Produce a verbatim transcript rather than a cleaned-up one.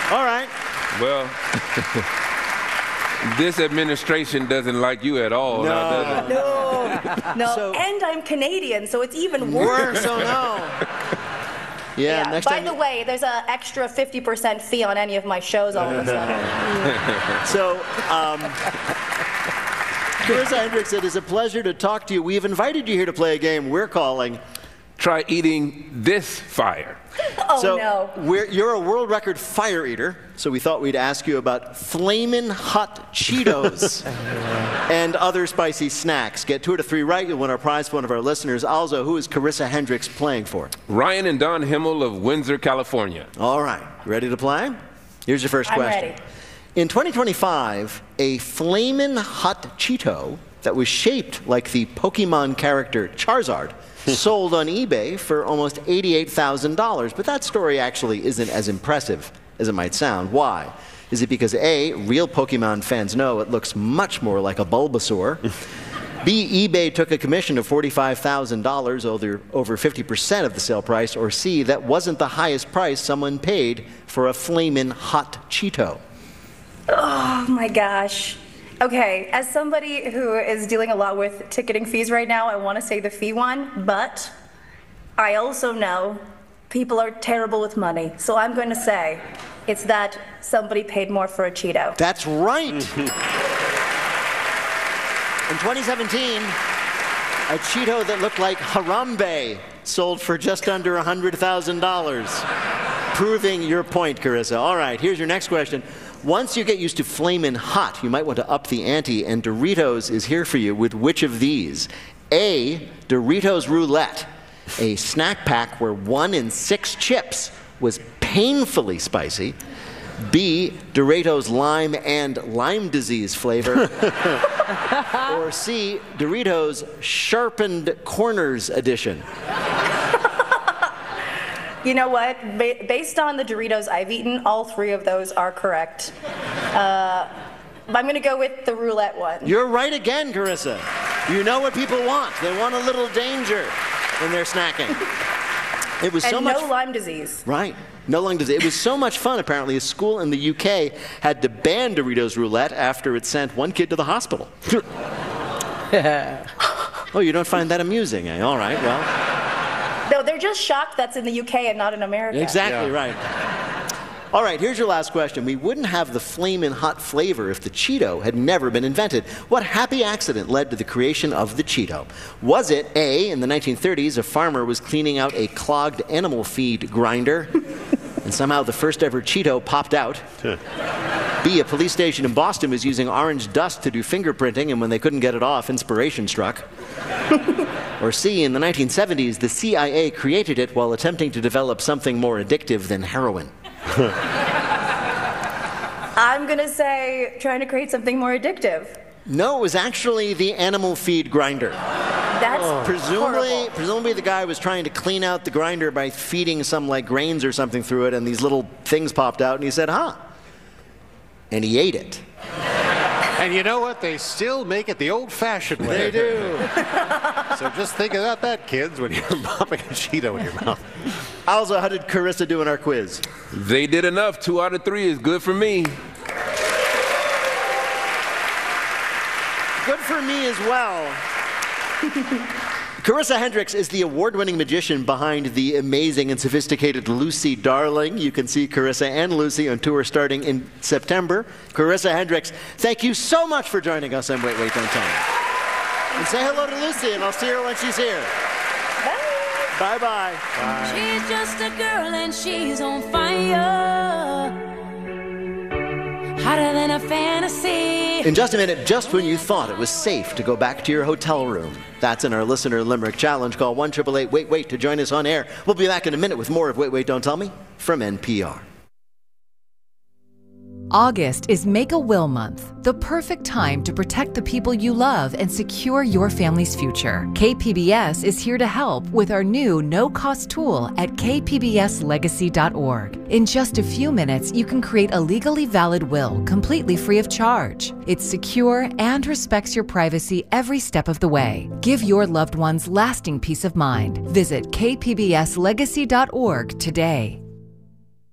All right. Well, this administration doesn't like you at all, no. now, does it? No, no. So, and I'm Canadian, so it's even worse. Worse, oh no. Yeah, Yeah. next By time. the way, there's an extra fifty percent fee on any of my shows all of a sudden. So, um, Carissa Hendricks, it is a pleasure to talk to you. We've invited you here to play a game we're calling Try Eating This Fire. Oh, so no. We're, you're a world record fire eater, so we thought we'd ask you about Flamin' Hot Cheetos and other spicy snacks. Get two or three right, you'll win our prize for one of our listeners. Also, who is Carissa Hendricks playing for? Ryan and Don Himmel of Windsor, California. All right, ready to play? Here's your first I'm question. ready. In twenty twenty-five, a Flamin' Hot Cheeto that was shaped like the Pokemon character Charizard sold on eBay for almost eighty-eight thousand dollars. But that story actually isn't as impressive as it might sound. Why? Is it because A, real Pokemon fans know it looks much more like a Bulbasaur? B, eBay took a commission of forty-five thousand dollars, over, over fifty percent of the sale price? Or C, that wasn't the highest price someone paid for a Flamin' Hot Cheeto? Oh my gosh. Okay, as somebody who is dealing a lot with ticketing fees right now, I want to say the fee one, but I also know people are terrible with money. So I'm going to say it's that somebody paid more for a Cheeto. That's right. In twenty seventeen, a Cheeto that looked like Harambe sold for just under one hundred thousand dollars. Proving your point, Carissa. All right, here's your next question. Once you get used to Flamin' Hot, you might want to up the ante, and Doritos is here for you with which of these? A, Doritos Roulette, a snack pack where one in six chips was painfully spicy. B, Doritos Lime and Lyme Disease flavor. Or C, Doritos Sharpened Corners edition. You know what? Ba- based on the Doritos I've eaten, all three of those are correct. Uh, I'm going to go with the roulette one. You're right again, Carissa. You know what people want. They want a little danger when they're snacking. It was and so much no Lyme disease. Right. No Lyme disease. It was so much fun, apparently. A school in the U K had to ban Doritos Roulette after it sent one kid to the hospital. Oh, you don't find that amusing, eh? All right, well. No, they're just shocked that's in the U K and not in America. Exactly right. All right, here's your last question. We wouldn't have the Flamin' Hot flavor if the Cheeto had never been invented. What happy accident led to the creation of the Cheeto? Was it A, in the nineteen thirties, a farmer was cleaning out a clogged animal feed grinder, and somehow the first ever Cheeto popped out? B, a police station in Boston was using orange dust to do fingerprinting, and when they couldn't get it off, inspiration struck. Or C, in the nineteen seventies, the C I A created it while attempting to develop something more addictive than heroin. I'm going to say trying to create something more addictive. No, it was actually the animal feed grinder. That's Presumably, horrible. presumably the guy was trying to clean out the grinder by feeding some like grains or something through it, and these little things popped out, and he said, huh. And he ate it. And you know what? They still make it the old-fashioned way. They do. So just think about that, kids, when you're popping a Cheeto in your mouth. Also, how did Carissa do in our quiz? They did enough. Two out of three is good for me. Good for me as well. Carissa Hendricks is the award-winning magician behind the amazing and sophisticated Lucy Darling. You can see Carissa and Lucy on tour starting in September. Carissa Hendricks, thank you so much for joining us on Wait, Wait, Don't Tell Me. And say hello to Lucy, and I'll see her when she's here. Bye. Bye-bye. Bye. She's just a girl and she's on fire, hotter than a fantasy. In just a minute, just when you thought it was safe to go back to your hotel room. That's in our Listener Limerick Challenge. Call one eight eight eight, wait, wait to join us on air. We'll be back in a minute with more of Wait, Wait, Don't Tell Me from N P R. August is Make a Will Month, the perfect time to protect the people you love and secure your family's future. K P B S is here to help with our new no-cost tool at k p b s legacy dot org. In just a few minutes, you can create a legally valid will completely free of charge. It's secure and respects your privacy every step of the way. Give your loved ones lasting peace of mind. Visit k p b s legacy dot org today.